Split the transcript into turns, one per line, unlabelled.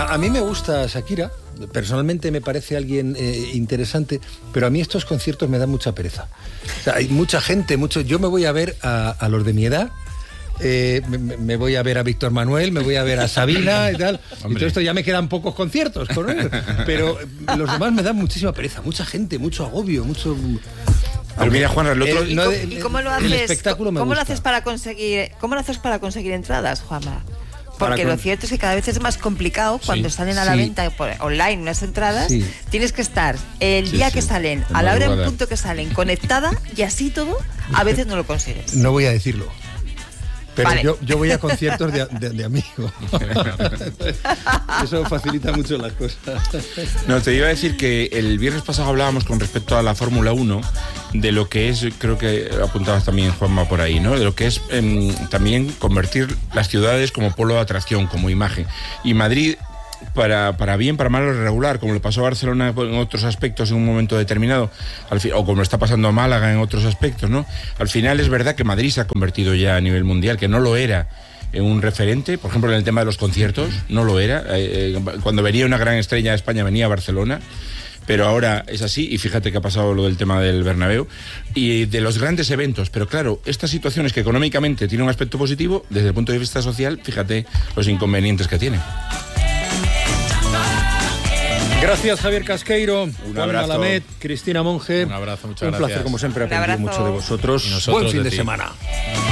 A mí me gusta Shakira, personalmente me parece alguien interesante, pero a mí estos conciertos me dan mucha pereza. O sea, hay mucha gente, yo me voy a ver a los de mi edad. Me voy a ver a Víctor Manuel, me voy a ver a Sabina y tal. Hombre. Y todo esto ya me quedan pocos conciertos con él, pero los demás me dan muchísima pereza, mucha gente, mucho agobio, mucho.
Pero mira, Juanra, el otro.
¿Y cómo lo haces? ¿Cómo lo haces para conseguir entradas, Juanra? Porque lo cierto es que cada vez es más complicado cuando salen a la venta por online unas entradas. Sí. Tienes que estar el día que salen, a la hora en punto que salen, conectada, y así todo, a veces no lo consigues.
No voy a decirlo. Pero vale. yo voy a conciertos de amigos. Eso facilita mucho las cosas.
No, te iba a decir que el viernes pasado hablábamos con respecto a la Fórmula 1 de lo que es, creo que apuntabas también, Juanma, por ahí, ¿no? De lo que es también convertir las ciudades como polo de atracción, como imagen. Y Madrid, para bien, para mal o regular, como le pasó a Barcelona en otros aspectos en un momento determinado, o como le está pasando a Málaga en otros aspectos, ¿no? Al final es verdad que Madrid se ha convertido ya a nivel mundial, que no lo era en un referente, por ejemplo en el tema de los conciertos, no lo era. Cuando venía una gran estrella de España venía a Barcelona, pero ahora es así, y fíjate que ha pasado lo del tema del Bernabéu y de los grandes eventos. Pero claro, estas situaciones que económicamente tienen un aspecto positivo, desde el punto de vista social, fíjate los inconvenientes que tienen.
Gracias, Javier Casqueiro, Juan Malamed, Cristina Monge.
Un abrazo, muchas gracias.
Un placer, como siempre, aprendí mucho de vosotros.
Y nosotros
buen fin de
ti.
semana.